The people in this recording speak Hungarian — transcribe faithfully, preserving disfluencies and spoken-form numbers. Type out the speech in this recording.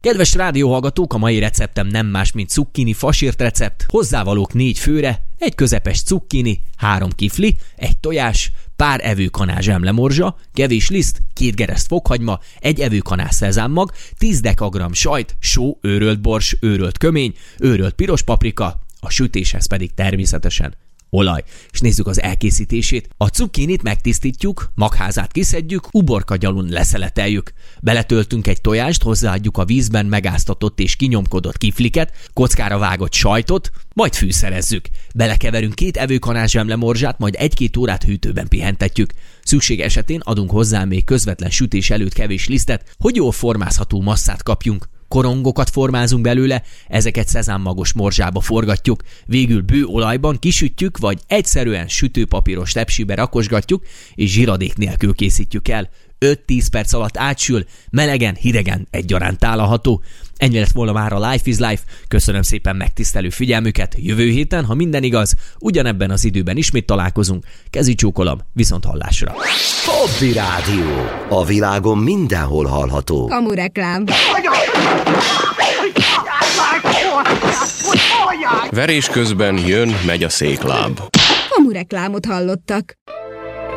Kedves rádióhallgatók, a mai receptem nem más, mint cukkini fasírt recept. Hozzávalók négy főre, egy közepes cukkini, három kifli, egy tojás, pár evőkanál zsemlemorzsa, kevés liszt, két gereszt fokhagyma, egy evőkanál szezámmag, tíz dekagramm sajt, só, őrölt bors, őrölt kömény, őrölt piros paprika, a sütéshez pedig természetesen olaj. És nézzük az elkészítését. A cukkinit megtisztítjuk, magházát kiszedjük, uborkagyalun leszeleteljük. Beletöltünk egy tojást, hozzáadjuk a vízben megáztatott és kinyomkodott kifliket, kockára vágott sajtot, majd fűszerezzük. Belekeverünk két evőkanál zsemlemorzsát, majd egy-két órát hűtőben pihentetjük. Szükség esetén adunk hozzá még közvetlen sütés előtt kevés lisztet, hogy jól formázható masszát kapjunk. Korongokat formázunk belőle, ezeket szezámmagos morzsába forgatjuk, végül bő olajban kisütjük, vagy egyszerűen sütőpapíros tepsibe rakosgatjuk, és zsiradék nélkül készítjük el. öt-tíz perc alatt átsül, melegen, hidegen egyaránt tálalható. Ennyi lett volna már a Life is Life. Köszönöm szépen megtisztelő figyelmüket. Jövő héten, ha minden igaz, ugyanebben az időben ismét találkozunk. Kezi csókolom, viszont hallásra. Hobby Rádió. A világon mindenhol hallható. Kamureklám. Verés közben jön, megy a székláb. Kamureklámot hallottak.